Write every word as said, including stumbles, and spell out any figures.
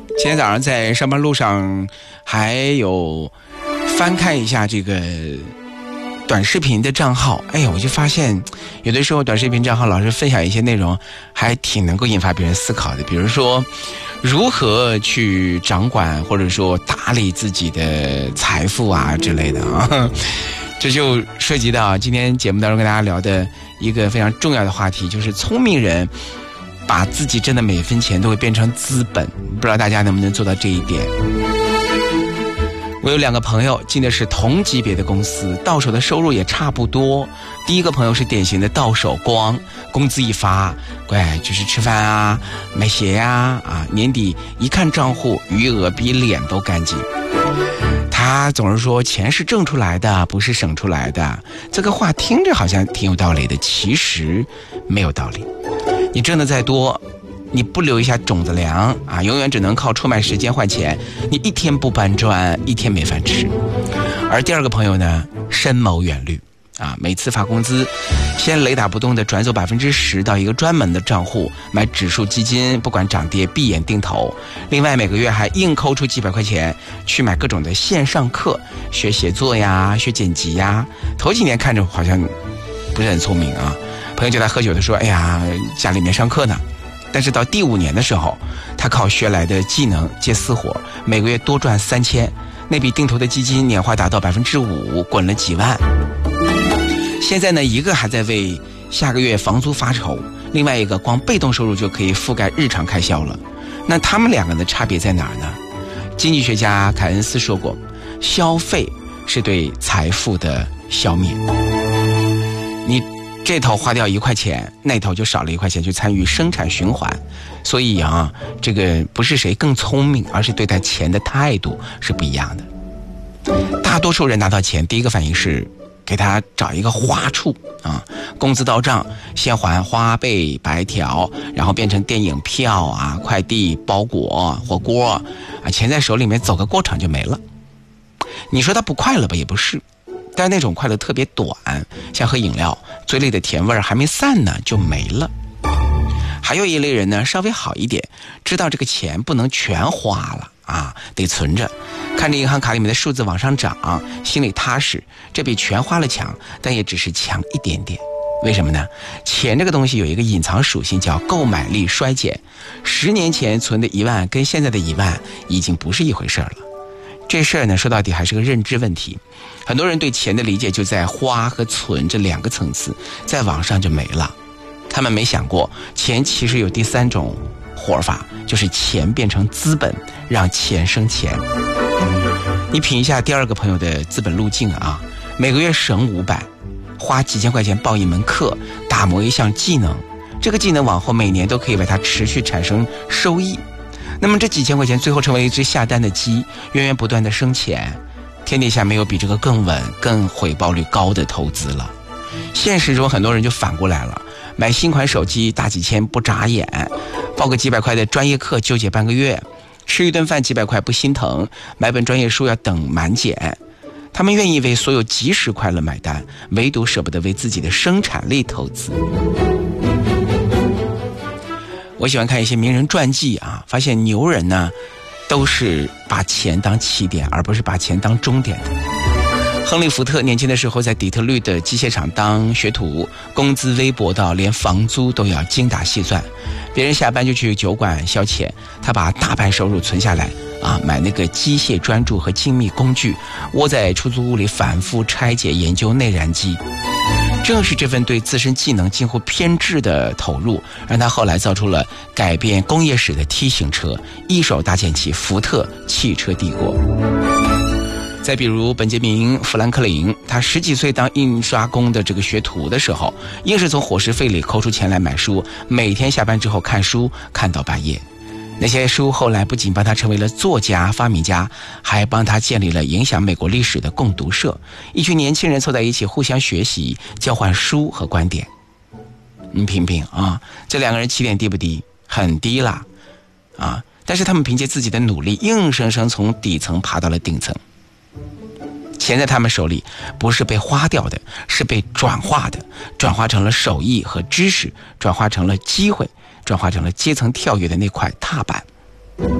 今天早上在上班路上还有翻看一下这个短视频的账号，哎呀，我就发现有的时候短视频账号老是分享一些内容还挺能够引发别人思考的，比如说如何去掌管或者说打理自己的财富啊之类的啊。这就涉及到今天节目当中跟大家聊的一个非常重要的话题，就是聪明人把自己挣的每分钱都会变成资本，不知道大家能不能做到这一点。我有两个朋友进的是同级别的公司，到手的收入也差不多。第一个朋友是典型的到手光，工资一发，乖就是吃饭啊买鞋呀 啊, 啊年底一看账户余额比脸都干净。他总是说钱是挣出来的不是省出来的，这个话听着好像挺有道理的，其实没有道理。你挣的再多，你不留一下种子粮啊，永远只能靠出卖时间换钱，你一天不搬砖一天没饭吃。而第二个朋友呢，深谋远虑啊，每次发工资先雷打不动的转走百分之十到一个专门的账户买指数基金，不管涨跌闭眼定投。另外每个月还硬抠出几百块钱去买各种的线上课，学写作呀学剪辑呀。头几年看着好像不是很聪明啊，朋友叫他喝酒的说，哎呀家里面上课呢。但是到第五年的时候，他靠学来的技能接私活，每个月多赚三千，那笔定投的基金年化达到百分之五，滚了几万。现在呢，一个还在为下个月房租发愁，另外一个光被动收入就可以覆盖日常开销了。那他们两个的差别在哪儿呢？经济学家凯恩斯说过，消费是对财富的消灭。你这头花掉一块钱，那头就少了一块钱去参与生产循环。所以啊，这个不是谁更聪明，而是对待钱的态度是不一样的。大多数人拿到钱，第一个反应是给他找一个花处啊，工资到账先还花呗白条，然后变成电影票啊、快递包裹、火锅啊，钱在手里面走个过场就没了。你说他不快乐吧，也不是，但是那种快乐特别短，像喝饮料，嘴里的甜味还没散呢就没了。还有一类人呢，稍微好一点，知道这个钱不能全花了啊，得存着，看着银行卡里面的数字往上涨，心里踏实，这比全花了强，但也只是强一点点。为什么呢？钱这个东西有一个隐藏属性，叫购买力衰减。十年前存的一万跟现在的一万已经不是一回事了。这事儿呢，说到底还是个认知问题。很多人对钱的理解就在花和存这两个层次，再往上就没了。他们没想过，钱其实有第三种活法，就是钱变成资本，让钱生钱。你品一下第二个朋友的资本路径啊，每个月省五百，花几千块钱报一门课，打磨一项技能，这个技能往后每年都可以为他持续产生收益。那么这几千块钱最后成为一只下单的鸡，源源不断的生钱。天底下没有比这个更稳、更回报率高的投资了。现实中很多人就反过来了，买新款手机大几千不眨眼，报个几百块的专业课纠结半个月，吃一顿饭几百块不心疼，买本专业书要等满减。他们愿意为所有即时快乐买单，唯独舍不得为自己的生产力投资。我喜欢看一些名人传记啊，发现牛人呢都是把钱当起点，而不是把钱当终点的。亨利·福特年轻的时候在底特律的机械厂当学徒，工资微薄到连房租都要精打细算，别人下班就去酒馆消遣，他把大半收入存下来啊，买那个机械专注和精密工具，窝在出租屋里反复拆解研究内燃机。正是这份对自身技能近乎偏执的投入，让他后来造出了改变工业史的 T 型车，一手搭建起福特汽车帝国。再比如本杰明·富兰克林，他十几岁当印刷工的这个学徒的时候，硬是从伙食费里抠出钱来买书，每天下班之后看书看到半夜。那些书后来不仅帮他成为了作家、发明家，还帮他建立了影响美国历史的共读社，一群年轻人凑在一起互相学习，交换书和观点。你品品啊，这两个人起点低不低？很低啦啊！但是他们凭借自己的努力，硬生生从底层爬到了顶层。钱在他们手里不是被花掉的，是被转化的，转化成了手艺和知识，转化成了机会，转化成了阶层跳跃的那块踏板。